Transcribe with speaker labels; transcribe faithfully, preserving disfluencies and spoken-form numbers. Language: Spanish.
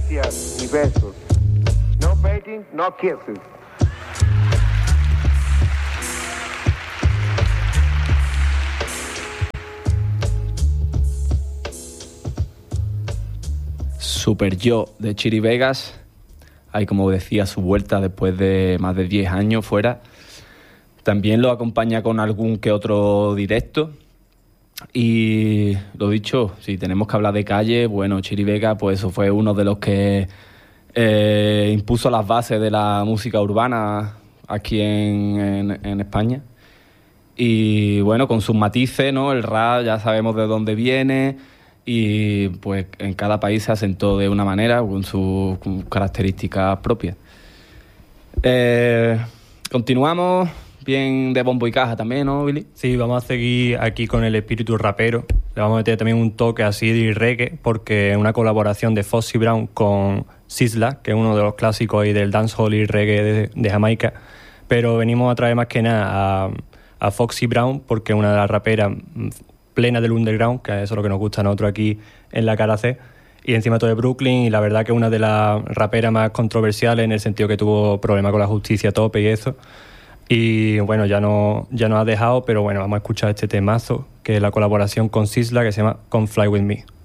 Speaker 1: caricias ni besos. No painting, no kisses.
Speaker 2: Super Yo de Chiri Vegas. Hay, como decía, su vuelta después de más de diez años fuera. También lo acompaña con algún que otro directo. Y lo dicho, si tenemos que hablar de calle, bueno, Chiri Vegas, pues eso fue uno de los que eh, impuso las bases de la música urbana aquí en, en, en España. Y bueno, con sus matices, ¿no? El rap ya sabemos de dónde viene. Y pues en cada país se asentó de una manera con sus características propias. Eh, continuamos bien de bombo y caja también, ¿no, Billy?
Speaker 3: Sí, vamos a seguir aquí con el espíritu rapero. Le vamos a meter también un toque así de reggae, porque es una colaboración de Foxy Brown con Sizzla, que es uno de los clásicos ahí del dancehall y reggae de, de Jamaica. Pero venimos a traer más que nada a, a Foxy Brown, porque es una de las raperas plena del underground, que eso es lo que nos gusta a nosotros aquí en la cara C, y encima todo de Brooklyn, y la verdad que es una de las raperas más controversiales en el sentido que tuvo problemas con la justicia a tope y eso, y bueno, ya no ya nos ha dejado, pero bueno, vamos a escuchar este temazo, que es la colaboración con Sizzla, que se llama Come Fly With Me.